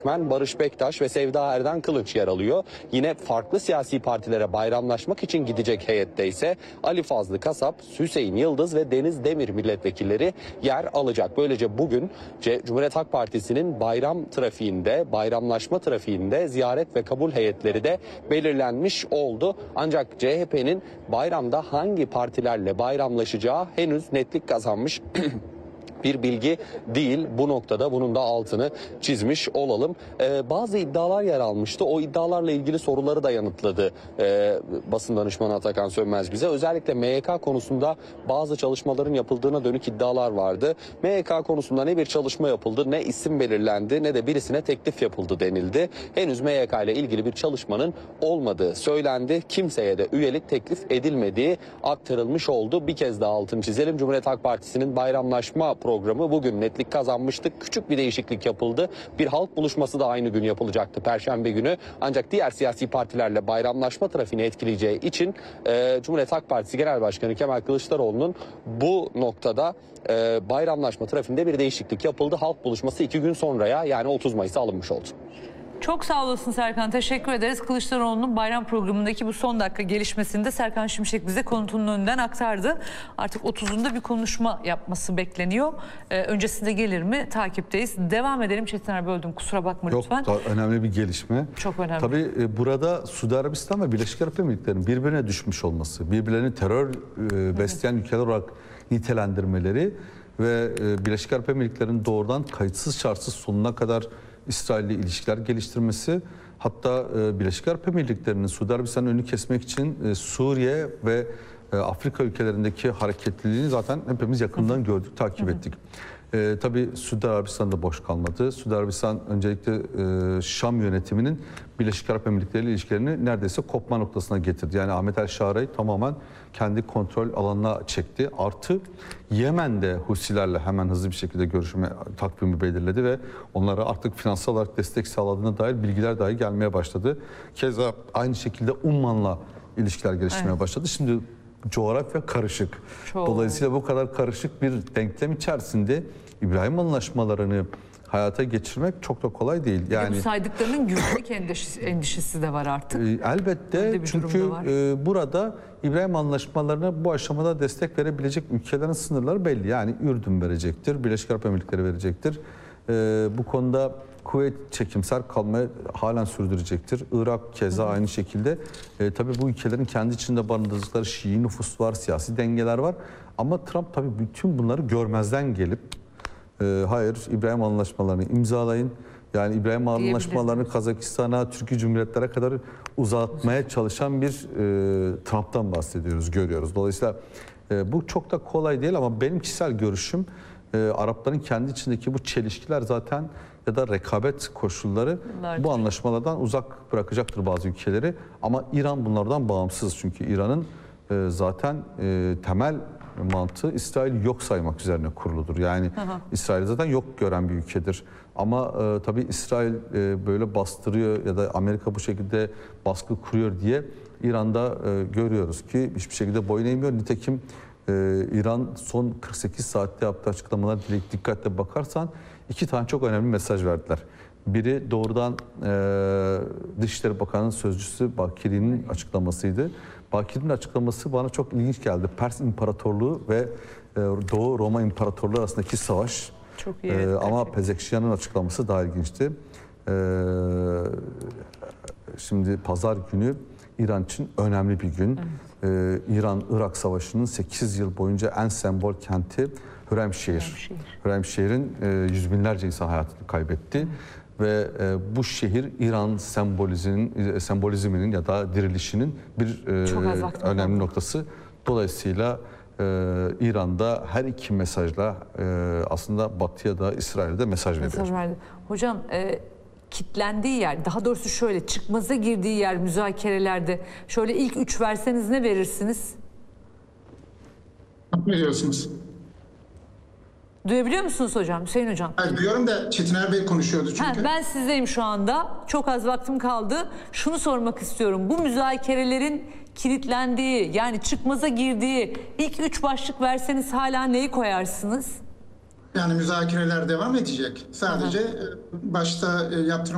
Barış Bektaş ve Sevda Erden Kılıç yer alıyor. Yine farklı siyasi partilere bayramlaşmak için gidecek heyette ise Ali Fazlı Kasap, Hüseyin Yıldız ve Deniz Demir milletvekilleri yer alacak. Böylece bugün Cumhuriyet Halk Partisi'nin bayram trafiğinde, bayramlaşma trafiğinde ziyaret ve kabul heyetleri de belirlenmiş oldu. Ancak CHP'nin bayramda hangi partilerle bayramlaşacağı henüz netlik kazanmış bir bilgi değil. Bu noktada bunun da altını çizmiş olalım. Bazı iddialar yer almıştı. O iddialarla ilgili soruları da yanıtladı basın danışmanı Atakan Sönmez bize. Özellikle MYK konusunda bazı çalışmaların yapıldığına dönük iddialar vardı. MYK konusunda ne bir çalışma yapıldı, ne isim belirlendi, ne de birisine teklif yapıldı denildi. Henüz MYK ile ilgili bir çalışmanın olmadığı söylendi. Kimseye de üyelik teklif edilmediği aktarılmış oldu. Bir kez daha altını çizelim. Cumhuriyet Halk Partisi'nin bayramlaşma programı bugün netlik kazanmıştık. Küçük bir değişiklik yapıldı. Bir halk buluşması da aynı gün yapılacaktı, Perşembe günü. Ancak diğer siyasi partilerle bayramlaşma trafiğini etkileyeceği için Cumhuriyet Halk Partisi Genel Başkanı Kemal Kılıçdaroğlu'nun bu noktada bayramlaşma trafiğinde bir değişiklik yapıldı. Halk buluşması 2 gün sonraya, yani 30 Mayıs'a alınmış oldu. Çok sağ olasın Serkan. Teşekkür ederiz. Kılıçdaroğlu'nun bayram programındaki bu son dakika gelişmesinde Serkan Şimşek bize konutunun önünden aktardı. Artık 30'unda bir konuşma yapması bekleniyor. Öncesinde gelir mi? Takipteyiz. Devam edelim. Çetin abi, böldüm. Kusura bakma lütfen. Çok önemli bir gelişme. Çok önemli. Tabii burada Suudi Arabistan ve Birleşik Arap Emirlikleri'nin birbirine düşmüş olması, birbirlerini terör besleyen ülkeler olarak nitelendirmeleri ve Birleşik Arap Emirlikleri'nin doğrudan kayıtsız şartsız sonuna kadar İsrail ile ilişkiler geliştirmesi, hatta Birleşik Arap Emirlikleri'nin Suudi Arabistan'ın önünü kesmek için Suriye ve Afrika ülkelerindeki hareketliliğini zaten hepimiz yakından gördük, takip ettik. Tabii Suudi Arabistan da boş kalmadı. Suudi Arabistan öncelikle Şam yönetiminin Birleşik Arap Emirlikleri ile ilişkilerini neredeyse kopma noktasına getirdi. Yani Ahmet El Şara'yı tamamen kendi kontrol alanına çekti. Artı Yemen'de Husilerle hemen hızlı bir şekilde görüşme takvimi belirledi ve onlara artık finansal olarak destek sağladığına dair bilgiler dahi gelmeye başladı. Keza aynı şekilde Umman'la ilişkiler gelişmeye başladı. Şimdi coğrafya karışık. Dolayısıyla bu kadar karışık bir denklem içerisinde İbrahim Anlaşmalarını hayata geçirmek çok da kolay değil. Yani bu saydıklarının güvenlik endişesi de var artık. Elbette, çünkü burada İbrahim Anlaşmalarına bu aşamada destek verebilecek ülkelerin sınırları belli. Yani Ürdün verecektir, Birleşik Arap Emirlikleri verecektir. Bu konuda Kuveyt çekimser kalmayı halen sürdürecektir. Irak keza aynı şekilde. Tabii bu ülkelerin kendi içinde barındırdıkları Şii nüfus var, siyasi dengeler var. Ama Trump tabii bütün bunları görmezden gelip hayır, İbrahim Anlaşmalarını imzalayın. Yani İbrahim Anlaşmalarını Kazakistan'a, Türkiye Cumhuriyetlere kadar uzatmaya çalışan bir Trump'tan bahsediyoruz, görüyoruz. Dolayısıyla bu çok da kolay değil ama benim kişisel görüşüm, Arapların kendi içindeki bu çelişkiler zaten ya da rekabet koşulları bu anlaşmalardan uzak bırakacaktır bazı ülkeleri. Ama İran bunlardan bağımsız, çünkü İran'ın zaten temel mantığı İsrail'i yok saymak üzerine kuruludur. Yani İsrail zaten yok gören bir ülkedir. Ama tabii İsrail böyle bastırıyor ya da Amerika bu şekilde baskı kuruyor diye İran'da görüyoruz ki hiçbir şekilde boyun eğmiyor. Nitekim İran son 48 saatte yaptığı açıklamalara dikkatle bakarsan 2 tane çok önemli mesaj verdiler. Biri doğrudan Dışişleri Bakanı'nın sözcüsü Bakiri'nin açıklamasıydı. Bakiri'nin açıklaması bana çok ilginç geldi. Pers İmparatorluğu ve Doğu Roma İmparatorluğu arasındaki savaş. Çok iyi. Ama Pezeshkian'ın açıklaması daha ilginçti. Şimdi pazar günü İran için önemli bir gün. İran-Irak Savaşı'nın 8 yıl boyunca en sembol kenti Hürremşehir. Hürremşehir'in yüz binlerce insan hayatını kaybetti. Ve bu şehir İran sembolizminin ya da dirilişinin bir önemli noktası. Dolayısıyla İran'da her iki mesajla aslında Batı'ya da İsrail'e de mesaj veriyor. Hocam kitlendiği yer, daha doğrusu şöyle çıkmaza girdiği yer müzakerelerde, şöyle ilk 3 verseniz ne verirsiniz? Ne diyorsunuz? Duyabiliyor musunuz hocam, Hüseyin hocam? Hayır, duyuyorum da Çetiner Bey konuşuyordu çünkü. Ben sizdeyim şu anda. Çok az vaktim kaldı. Şunu sormak istiyorum. Bu müzakerelerin kilitlendiği, yani çıkmaza girdiği ilk 3 başlık verseniz hala neyi koyarsınız? Yani müzakereler devam edecek. Sadece başta yaptırım